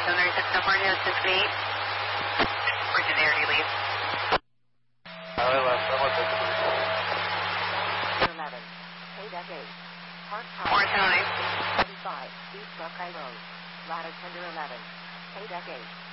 736 California, 68. Virgin Air, you leave. 11. 8F8. Park More time. 25. East Buckeye Road. Ladder Tender 11. 8F8.